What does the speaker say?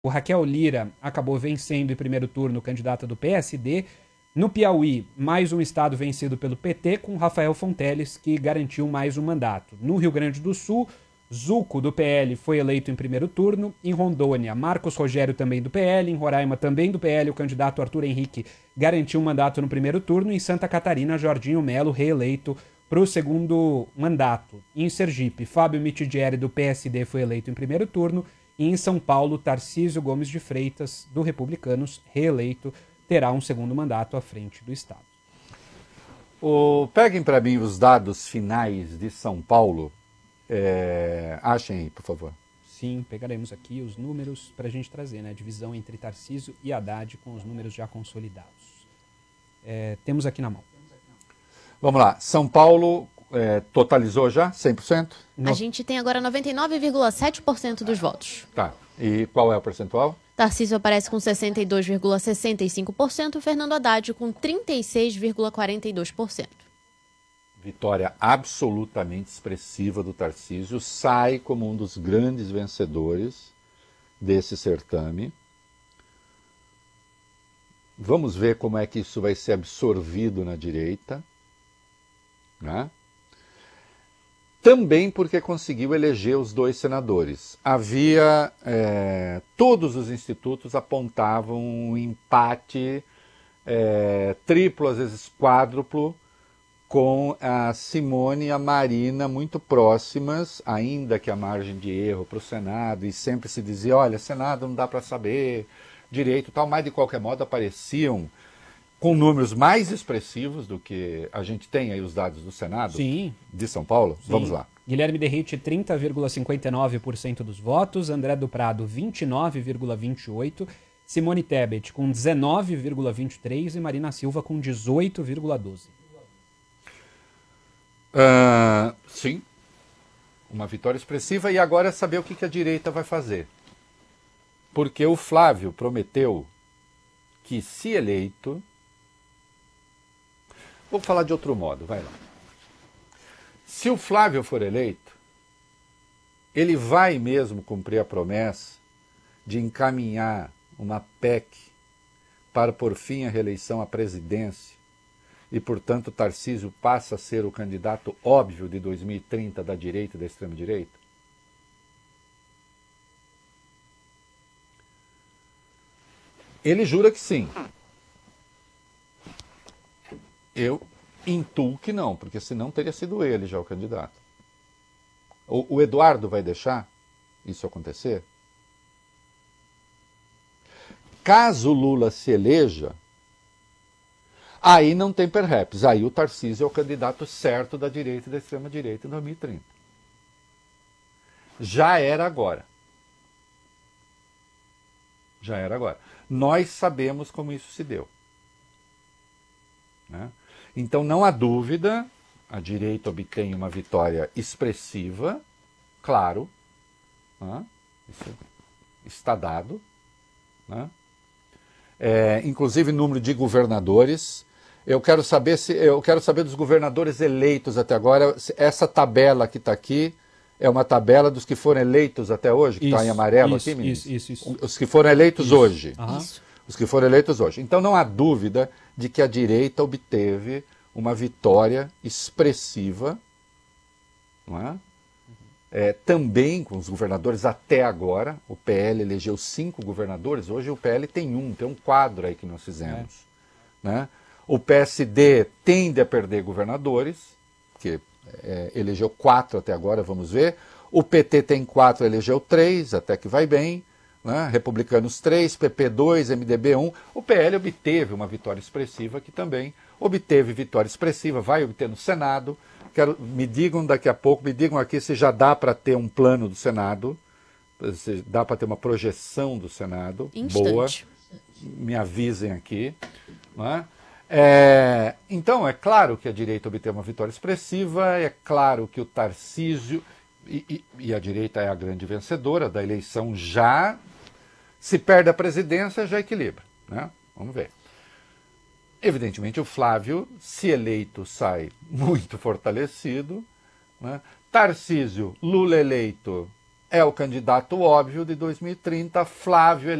o Raquel Lira acabou vencendo em primeiro turno candidata do PSD. No Piauí, mais um estado vencido pelo PT, com Rafael Fonteles, que garantiu mais um mandato. No Rio Grande do Sul, Zuco, do PL, foi eleito em primeiro turno. Em Rondônia, Marcos Rogério, também do PL. Em Roraima, também do PL, o candidato Arthur Henrique garantiu um mandato no primeiro turno. Em Santa Catarina, Jorginho Melo, reeleito para o segundo mandato. Em Sergipe, Fábio Mitidieri, do PSD, foi eleito em primeiro turno. E em São Paulo, Tarcísio Gomes de Freitas, do Republicanos, reeleito, terá um segundo mandato à frente do Estado. Peguem para mim os dados finais de São Paulo. Achem aí, por favor. Sim, pegaremos aqui os números para a gente trazer, né? A divisão entre Tarcísio e Haddad com os números já consolidados. Temos aqui na mão. Vamos lá. São Paulo totalizou já 100%? A gente tem agora 99,7% dos votos. Tá. E qual é o percentual? Tarcísio aparece com 62,65%, Fernando Haddad com 36,42%. Vitória absolutamente expressiva do Tarcísio, sai como um dos grandes vencedores desse certame. Vamos ver como é que isso vai ser absorvido na direita, né? Também porque conseguiu eleger os 2 senadores. Todos os institutos apontavam um empate triplo, às vezes quádruplo, com a Simone e a Marina muito próximas, ainda que a margem de erro para o Senado, e sempre se dizia, olha, Senado não dá para saber direito e tal, mas de qualquer modo apareciam com números mais expressivos do que a gente tem aí os dados do Senado. Sim. De São Paulo. Sim. Vamos lá. Guilherme Derrite, 30,59% dos votos, André do Prado, 29,28%, Simone Tebet com 19,23% e Marina Silva com 18,12%. Sim, uma vitória expressiva. E agora é saber o que a direita vai fazer. Porque o Flávio prometeu que, se eleito... Vou falar de outro modo, vai lá. Se o Flávio for eleito, ele vai mesmo cumprir a promessa de encaminhar uma PEC para pôr fim à reeleição à presidência e, portanto, Tarcísio passa a ser o candidato óbvio de 2030 da direita e da extrema-direita? Ele jura que sim. Eu intuo que não, porque senão teria sido ele já o candidato. O Eduardo vai deixar isso acontecer? Caso Lula se eleja, aí não tem perhaps. Aí o Tarcísio é o candidato certo da direita e da extrema-direita em 2030. Já era agora. Já era agora. Nós sabemos como isso se deu. Né? Então não há dúvida, a direita obtém uma vitória expressiva, claro, né? Isso está dado. Né? Inclusive número de governadores. Eu quero saber dos governadores eleitos até agora. Essa tabela que está aqui é uma tabela dos que foram eleitos até hoje, que está em amarelo aqui, meninos? Isso. Os que foram eleitos hoje. Isso. Os que foram eleitos hoje. Então não há dúvida de que a direita obteve uma vitória expressiva, não é? Também com os governadores até agora. O PL elegeu 5 governadores, hoje o PL tem um quadro aí que nós fizemos. Né? O PSD tende a perder governadores, que elegeu 4 até agora, vamos ver. O PT tem 4, elegeu 3, até que vai bem. Né? Republicanos 3, PP 2, MDB 1. O PL obteve uma vitória expressiva, que também obteve vitória expressiva, vai obter no Senado. Me digam daqui a pouco, me digam aqui se já dá para ter um plano do Senado, se dá para ter uma projeção do Senado. Instante. Boa. Me avisem aqui. Né? Então, é claro que a direita obteve uma vitória expressiva, é claro que o Tarcísio, e a direita é a grande vencedora da eleição, já se perde a presidência, já equilibra. Né? Vamos ver. Evidentemente, o Flávio, se eleito, sai muito fortalecido. Né? Tarcísio, Lula eleito, é o candidato óbvio de 2030, Flávio